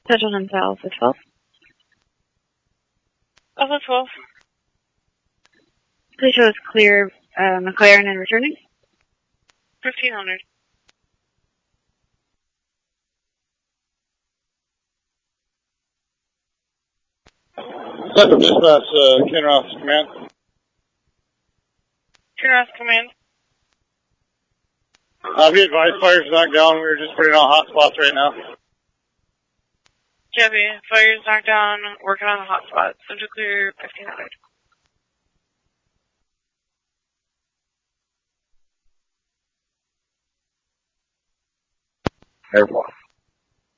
Central Hunter Alpha 12. Alpha 12. Please show us clear McLaren and returning. 1500. Central Dispatch, Kinross Command. Kinross Command. Be advised, fire's knocked down. We're just putting on hot spots right now. Copy. Fire's knocked down. Working on the hotspot. Central clear 1500. Airborne.